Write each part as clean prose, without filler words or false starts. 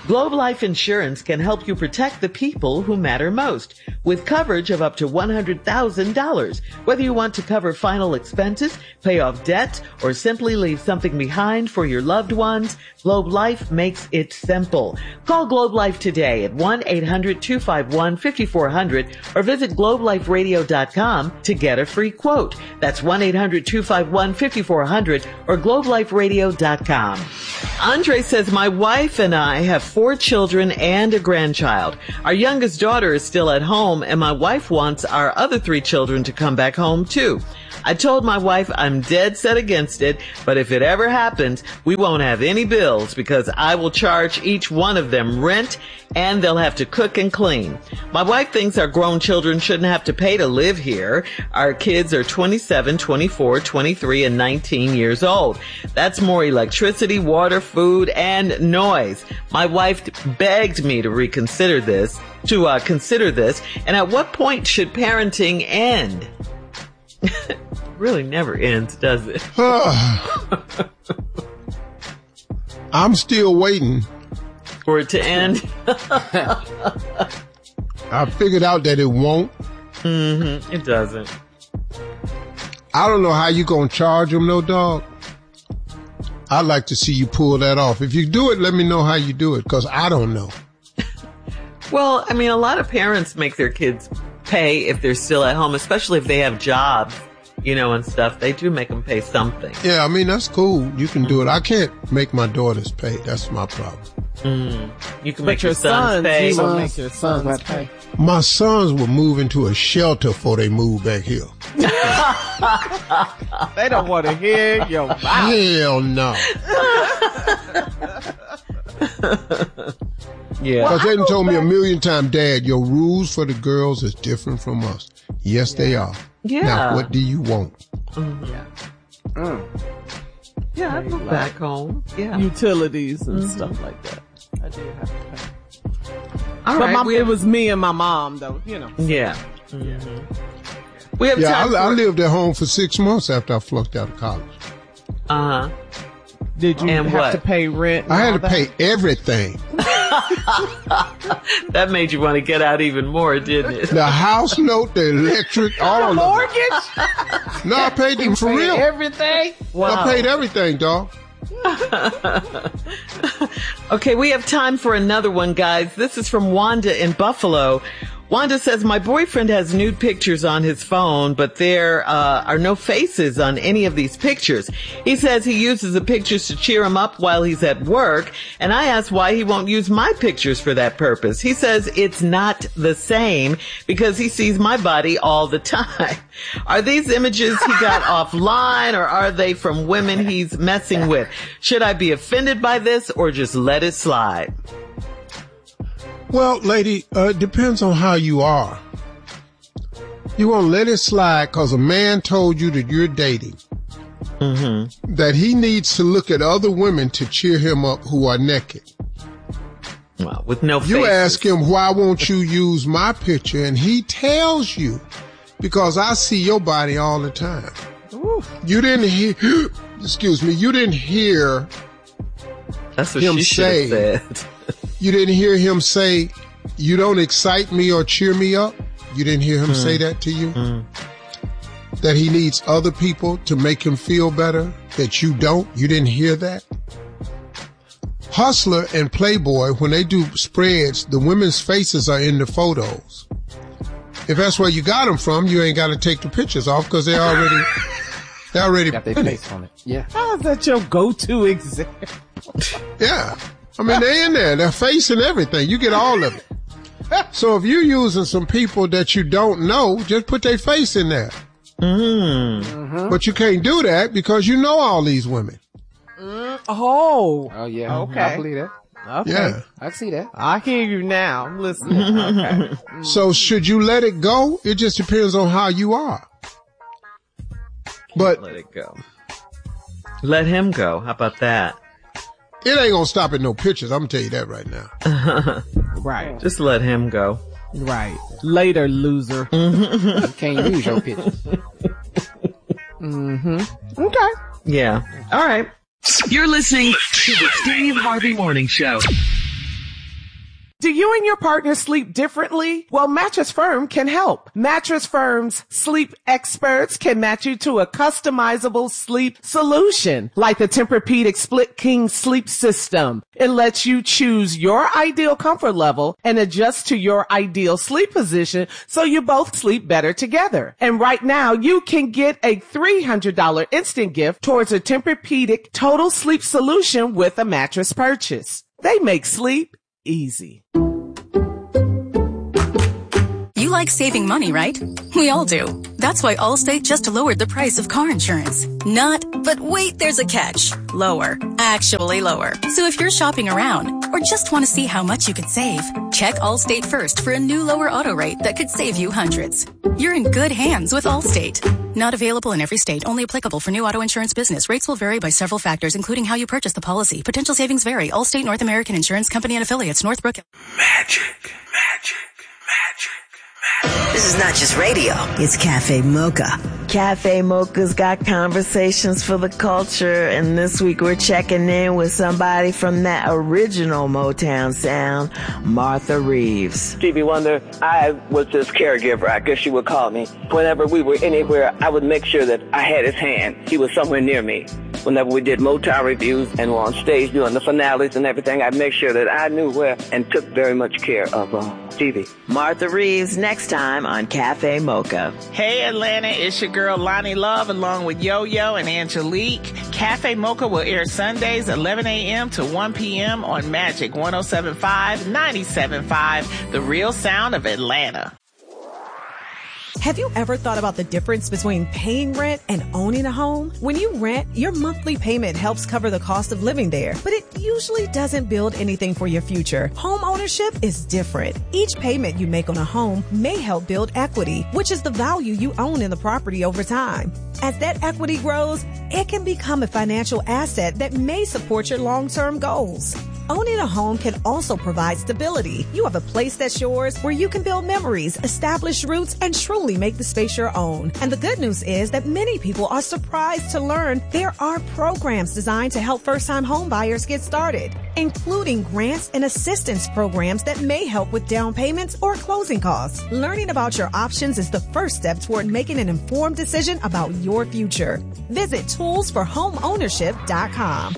Globe Life Insurance can help you protect the people who matter most with coverage of up to $100,000. Whether you want to cover final expenses, pay off debts, or simply leave something behind for your loved ones, Globe Life makes it simple. Call Globe Life today at 1-800-251-5400 or visit globeliferadio.com to get a free quote. That's 1-800-251-5400 or globeliferadio.com. Andre says, my wife and I have 4 children and a grandchild. Our youngest daughter is still at home, and my wife wants our other 3 children to come back home too. I told my wife I'm dead set against it, but if it ever happens, we won't have any bills because I will charge each one of them rent and they'll have to cook and clean. My wife thinks our grown children shouldn't have to pay to live here. Our kids are 27, 24, 23, and 19 years old. That's more electricity, water, food, and noise. My wife begged me to consider this. And at what point should parenting end? Really never ends, does it? I'm still waiting for it to end. I figured out that it won't. It doesn't. I don't know how you gonna charge them, though, dog. I'd like to see you pull that off. If you do it, let me know how you do it, because I don't know. Well, I mean, a lot of parents make their kids pay if they're still at home, especially if they have jobs, and stuff. They do make them pay something. Yeah, I mean, that's cool. You can do it. I can't make my daughters pay. That's my problem. You can make your sons pay. You will make your sons pay. My sons will move into a shelter before they move back here. They don't want to hear your mouth. Hell no. Yeah. Because they done told me a million times, Dad, your rules for the girls is different from us. Yes, they are. Yeah. Now, what do you want? Yeah, I move back home. Yeah. Utilities and stuff like that. I did have to pay. All but right. it was me and my mom, though, Yeah. We have time. I lived at home for 6 months after I flunked out of college. Did you have to pay rent? I had to pay everything. That made you want to get out even more, didn't it? The house note, the electric, all of it. Mortgage? No, I paid them for real. Everything? Wow. I paid everything, dog. Okay, we have time for another one, guys. This is from Wanda in Buffalo. Wanda says, my boyfriend has nude pictures on his phone, but there are no faces on any of these pictures. He says he uses the pictures to cheer him up while he's at work, and I asked why he won't use my pictures for that purpose. He says it's not the same because he sees my body all the time. Are these images he got offline, or are they from women he's messing with? Should I be offended by this or just let it slide? Well, lady, it depends on how you are. You won't let it slide because a man told you that you're dating. That he needs to look at other women to cheer him up who are naked. Well, with no faces. You ask him, why won't you use my picture? And he tells you, because I see your body all the time. Ooh. You didn't hear, you didn't hear That's what him she say. Said. You didn't hear him say, you don't excite me or cheer me up? You didn't hear him say that to you? That he needs other people to make him feel better, that you don't? You didn't hear that? Hustler and Playboy, when they do spreads, the women's faces are in the photos. If that's where you got them from, you ain't got to take the pictures off because they already got their face on it. Yeah. How is that your go-to example? Yeah. I mean, they're in there. Their face and everything. You get all of it. So if you're using some people that you don't know, just put their face in there. But you can't do that because you know all these women. Oh, yeah. Okay. I believe that. Okay. Yeah. I can see that. I hear you now. I'm listening. Okay. So should you let it go? It just depends on how you are. But let it go. Let him go. How about that? It ain't gonna stop at no pictures. I'm gonna tell you that right now. Right. Just let him go. Right. Later, loser. You can't use your pictures. Okay. Yeah. All right. You're listening to the Steve Harvey Morning Show. Do you and your partner sleep differently? Well, Mattress Firm can help. Mattress Firm's sleep experts can match you to a customizable sleep solution, like the Tempur-Pedic Split King Sleep System. It lets you choose your ideal comfort level and adjust to your ideal sleep position so you both sleep better together. And right now, you can get a $300 instant gift towards a Tempur-Pedic Total Sleep Solution with a mattress purchase. They make sleep easy. You like saving money, right? We all do. That's why Allstate just lowered the price of car insurance. Not, but wait, there's a catch. Lower. Actually lower. So if you're shopping around or just want to see how much you could save, check Allstate first for a new lower auto rate that could save you hundreds. You're in good hands with Allstate. Not available in every state. Only applicable for new auto insurance business. Rates will vary by several factors, including how you purchase the policy. Potential savings vary. Allstate North American Insurance Company and affiliates. Northbrook. Magic. This is not just radio. It's Cafe Mocha. Cafe Mocha's got conversations for the culture, and this week we're checking in with somebody from that original Motown sound, Martha Reeves. Stevie Wonder, I was his caregiver, I guess you would call me. Whenever we were anywhere, I would make sure that I had his hand. He was somewhere near me. Whenever we did Motown reviews and were on stage doing the finales and everything, I'd make sure that I knew where and took very much care of Stevie. Martha Reeves next time on Cafe Mocha. Hey Atlanta, it's your girl Lonnie Love along with Yo-Yo and Angelique. Cafe Mocha will air Sundays 11 a.m. to 1 p.m. on Magic 107.5, 97.5, the real sound of Atlanta. Have you ever thought about the difference between paying rent and owning a home? When you rent, your monthly payment helps cover the cost of living there, but it usually doesn't build anything for your future. Home ownership is different. Each payment you make on a home may help build equity, which is the value you own in the property over time. As that equity grows, it can become a financial asset that may support your long-term goals. Owning a home can also provide stability. You have a place that's yours where you can build memories, establish roots, and truly make the space your own. And the good news is that many people are surprised to learn there are programs designed to help first-time home buyers get started, including grants and assistance programs that may help with down payments or closing costs. Learning about your options is the first step toward making an informed decision about your future. Visit toolsforhomeownership.com.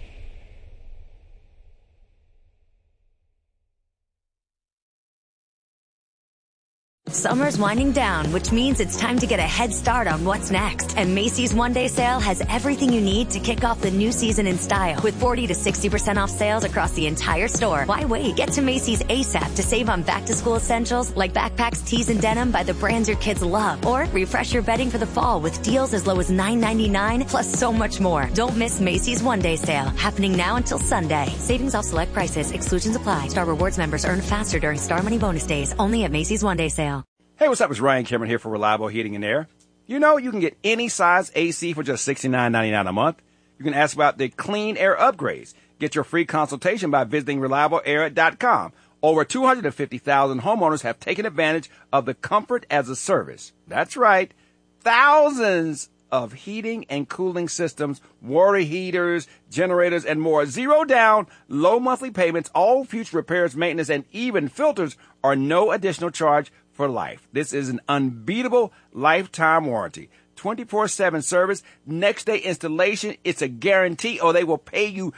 Summer's winding down, which means it's time to get a head start on what's next. And Macy's One-Day Sale has everything you need to kick off the new season in style. With 40 to 60% off sales across the entire store. Why wait? Get to Macy's ASAP to save on back-to-school essentials like backpacks, tees, and denim by the brands your kids love. Or refresh your bedding for the fall with deals as low as $9.99, plus so much more. Don't miss Macy's One-Day Sale, happening now until Sunday. Savings off select prices. Exclusions apply. Star Rewards members earn faster during Star Money bonus days. Only at Macy's One-Day Sale. Hey, what's up? It's Ryan Cameron here for Reliable Heating and Air. You know, you can get any size AC for just $69.99 a month. You can ask about the Clean Air upgrades. Get your free consultation by visiting ReliableAir.com. Over 250,000 homeowners have taken advantage of the Comfort as a Service. That's right. Thousands of heating and cooling systems, water heaters, generators, and more. Zero down, low monthly payments, all future repairs, maintenance, and even filters are no additional charge for life. This is an unbeatable lifetime warranty. 24/7 service, next day installation. It's a guarantee, or they will pay you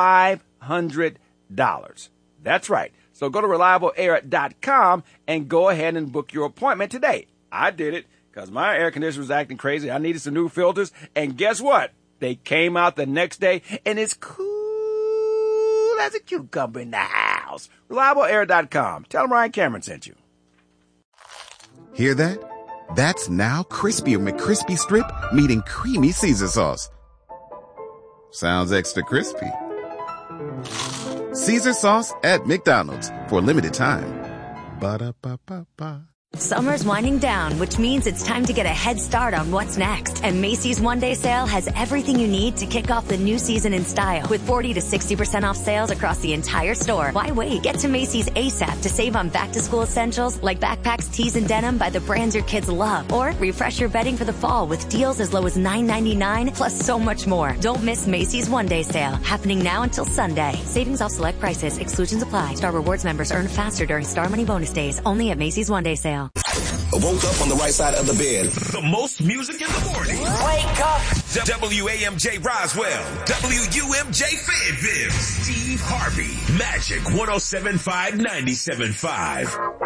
$500. That's right. So go to ReliableAir.com and go ahead and book your appointment today. I did it because my air conditioner was acting crazy. I needed some new filters, and guess what? They came out the next day, and it's cool as a cucumber in the house. ReliableAir.com. Tell them Ryan Cameron sent you. Hear that? That's now Crispy McCrispy Strip meeting Creamy Caesar Sauce. Sounds extra crispy. Caesar Sauce at McDonald's for a limited time. Ba-da-ba-ba-ba. Summer's winding down, which means it's time to get a head start on what's next. And Macy's One-Day Sale has everything you need to kick off the new season in style with 40 to 60% off sales across the entire store. Why wait? Get to Macy's ASAP to save on back-to-school essentials like backpacks, tees, and denim by the brands your kids love. Or refresh your bedding for the fall with deals as low as $9.99 plus so much more. Don't miss Macy's One-Day Sale, happening now until Sunday. Savings off select prices. Exclusions apply. Star Rewards members earn faster during Star Money bonus days. Only at Macy's One-Day Sale. Woke up on the right side of the bed. The most music in the morning. Wake up. WAMJ Roswell. WUMJ Fayetteville. Steve Harvey. Magic 107.5 97.5.